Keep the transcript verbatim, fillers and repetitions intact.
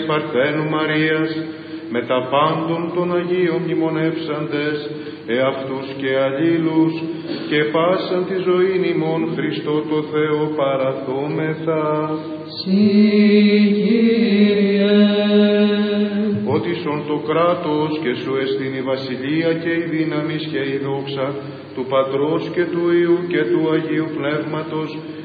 Παρθένου Μαρίας, με τα πάντων των Αγίων μνημονεύσαντες, εαυτούς και αλλήλους, και πάσαν τη ζωήν ημών Χριστό το Θεό παραθόμεθα. Συ, Κύριε. Ότισον το κράτος και σου εστίν η βασιλεία και η δύναμις και η δόξα του Πατρός και του Υιού και του Αγίου Πνεύματος,